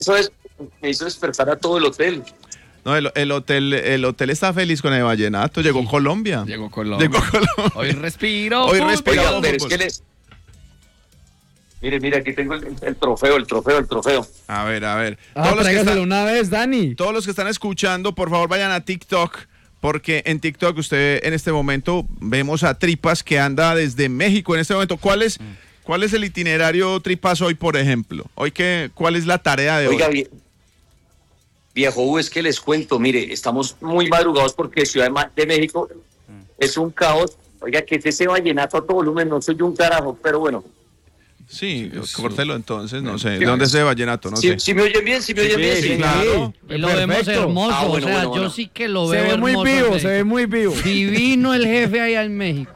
Eso es, me hizo despertar a todo el hotel. No, el hotel está feliz con el vallenato. Llegó Colombia. Llegó Colombia. Hoy respiro. Hoy respiro. Oiga, pero es que Mire, aquí tengo el trofeo. A ver. Tráigaselo una vez, Dani. Todos los que están escuchando, por favor, vayan a TikTok, porque en TikTok usted en este momento vemos a Tripas que anda desde México en este momento. ¿Cuál es el itinerario Tripas hoy, por ejemplo? ¿Cuál es la tarea de Oiga, hoy? Viejo, es que les cuento, mire, estamos muy madrugados porque Ciudad de México es un caos. Oiga, que es ese vallenato a todo volumen, no soy un carajo, pero bueno. Sí, córtelo entonces, no sé. ¿Dónde es ese vallenato? No sé. ¿Sí me oyen bien? ¿Sí me oyen bien? Sí, claro. Y lo vemos hermoso, bueno. yo sí que lo veo Se ve muy hermoso vivo, se ve muy vivo. Divino el jefe allá en México.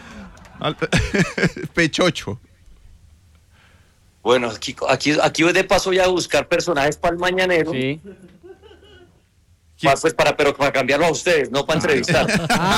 Pechocho. Bueno, aquí voy de paso ya a buscar personajes para el mañanero. Sí. Pero para cambiarlo a ustedes, no para entrevistar.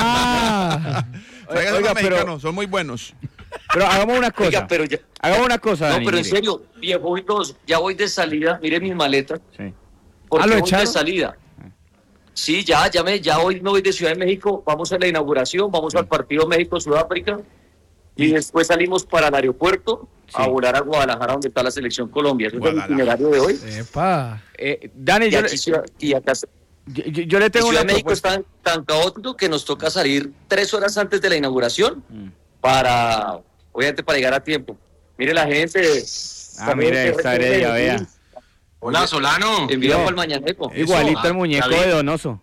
Oiga, mexicanos, son muy buenos. Pero hagamos una cosa. Oiga, pero ya... Hagamos una cosa, No, Dani, pero en mire. serio, viejo y todos, ya voy de salida, mire mis maletas. Sí. Porque ¿lo voy echaron? de salida. Sí, ya hoy me voy de Ciudad de México, vamos a la inauguración, vamos al partido México-Sudáfrica y después salimos para el aeropuerto a volar a Guadalajara, donde está la selección Colombia. Ese es el itinerario de hoy. Epa. Dani, Y acá yo le tengo Ciudad una de México es propuesta. tan caótico que nos toca salir 3 horas antes de la inauguración obviamente para llegar a tiempo. Mire la gente. Mire, esta Heredia, vea. Hola, Solano. Envía para el mañanero. Igualito el muñeco de Donoso.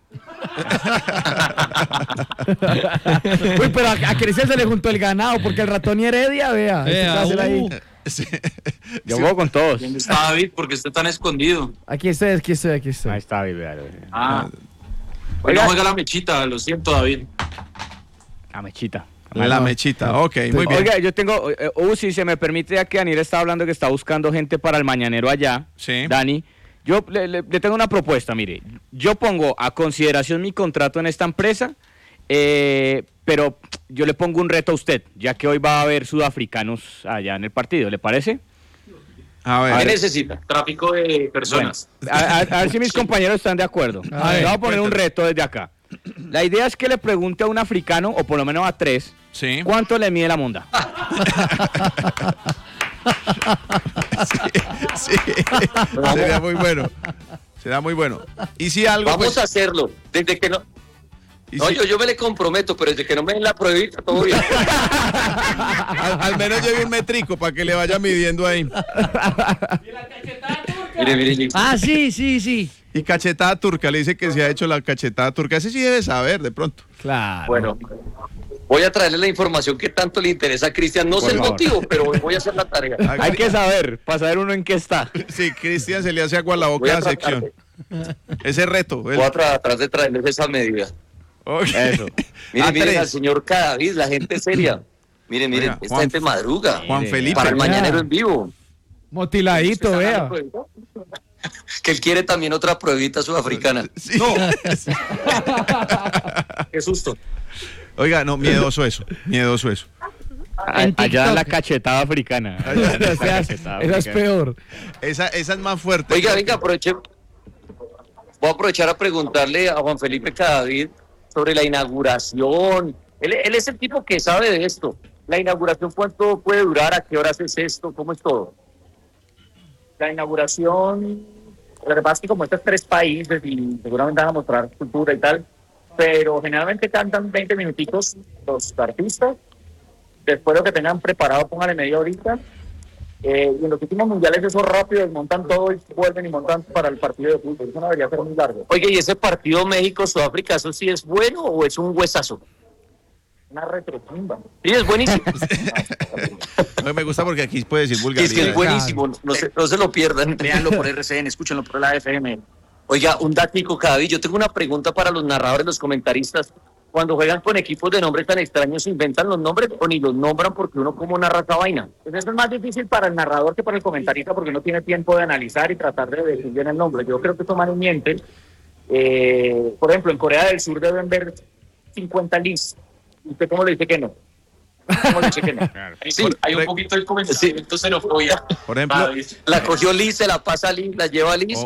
Uy, pero a Cristian se le juntó el ganado, porque el ratón y Heredia, vea. Ahí. Sí. Yo juego con todos. ¿Dónde está David? Porque está tan escondido. Aquí estoy. Ahí está, vea. Hoy no juega la mechita, lo siento, David. La mechita. La mechita, ok, muy bien. Oiga, yo tengo, si se me permite, ya que Daniel está hablando que está buscando gente para el mañanero allá, Sí. Dani, yo le tengo una propuesta, mire, yo pongo a consideración mi contrato en esta empresa, pero yo le pongo un reto a usted, ya que hoy va a haber sudafricanos allá en el partido, ¿le parece? A ¿Qué ver. necesita? Tráfico de personas. Bueno, a ver si mis compañeros están de acuerdo. Le voy a poner un reto desde acá. La idea es que le pregunte a un africano, o por lo menos a 3, Sí. ¿cuánto le mide la monda? Sí. Sería muy bueno. Y si algo. Vamos a hacerlo. Desde que no. y No, si- yo me le comprometo, pero desde que no me den la pruebita, todo bien. al menos lleve un metrico para que le vaya midiendo ahí. Mire. Sí. Y cachetada turca, le dice que se ha hecho la cachetada turca. Ese sí debe saber de pronto. Claro. Bueno, voy a traerle la información que tanto le interesa a Cristian. No sé el favor. motivo, pero voy a hacer la tarea. Hay que saber, para saber uno en qué está. Sí, Cristian se le hace agua a la Voy boca a a la tratar sección. Ese reto. Voy a tratar de traerles esa medida. Ok. Eso. Miren A3. al señor Cadavid, la gente seria. Miren, Oiga, esta gente madruga. Juan Felipe. Para el mañanero en vivo. Motiladito, vea. Que él quiere también otra pruebita sudafricana. Sí. Qué susto. Oiga, no, miedoso eso. En Allá TikTok. la cachetada africana. Esa es peor. Esa es más fuerte. Oiga, venga, voy a aprovechar a preguntarle a Juan Felipe Cadavid sobre la inauguración. Él es el tipo que sabe de esto. La inauguración, ¿cuánto puede durar? ¿A qué horas es esto? ¿Cómo es todo? La inauguración, la verdad es que como estos 3 países y seguramente van a mostrar cultura y tal, pero generalmente cantan 20 minutitos los artistas. Después lo que tengan preparado, póngale media horita. Y en los últimos mundiales esos rápido desmontan todo y vuelven y montan para el partido de fútbol. Eso no debería ser muy largo. Oye, ¿y ese partido México-Sudáfrica, eso sí es bueno o es un huesazo? Una retrotimba. Sí, es buenísimo. No, me gusta porque aquí puede decir Y es vulgaridad. que es buenísimo, no se lo pierdan. Véanlo por RCN, escúchenlo por la FM. Oiga, un datico, Cadavid, yo tengo una pregunta para los narradores, los comentaristas. Cuando juegan con equipos de nombres tan extraños, ¿se inventan los nombres o ni los nombran porque uno como narra esa vaina? Pues eso es más difícil para el narrador que para el comentarista porque no tiene tiempo de analizar y tratar de decir bien el nombre. Yo creo que esto man miente. Por ejemplo, en Corea del Sur deben ver 50 lis. ¿Usted cómo le dice que no? ¿Cómo dice que no? Sí, hay un poquito de comentario xenofobia. Por ejemplo, La cogió Liz, se la pasa a Liz, la lleva a Liz.